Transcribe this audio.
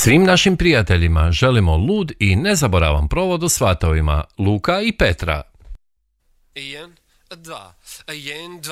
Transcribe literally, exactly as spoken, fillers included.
Svim našim prijateljima želimo lud i nezaboravan provod u svatovima Luka i Petra. Jedan, dva, jedan, dva.